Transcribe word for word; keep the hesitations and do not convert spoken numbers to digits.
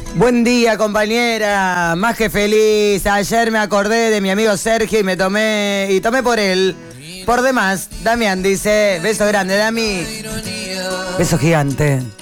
Buen día, compañera. Más que feliz. Ayer me acordé de mi amigo Sergio y me tomé. Y tomé por él. Por demás, Damián dice, beso grande, Dami. Beso gigante.